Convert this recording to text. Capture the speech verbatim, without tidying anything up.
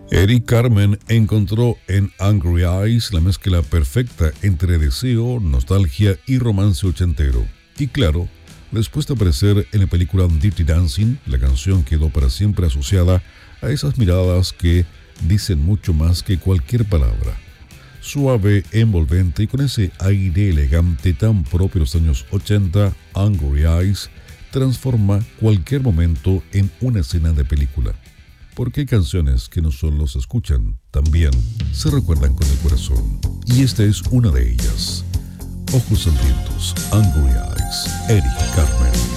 Eric Carmen encontró en Angry Eyes la mezcla perfecta entre deseo, nostalgia y romance ochentero. Y claro, después de aparecer en la película Dirty Dancing, la canción quedó para siempre asociada a esas miradas que dicen mucho más que cualquier palabra. Suave, envolvente y con ese aire elegante tan propio de los años ochenta, Angry Eyes transforma cualquier momento en una escena de película. Porque hay canciones que no solo se escuchan, también se recuerdan con el corazón. Y esta es una de ellas. Ojos Hambrientos, Angry Eyes, Eric Carmen.